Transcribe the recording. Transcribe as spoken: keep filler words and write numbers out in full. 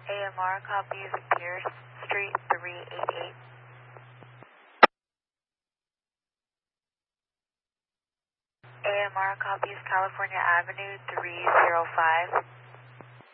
A M R copies Pierce Street three eighty-eight. A M R copies California Avenue three oh five.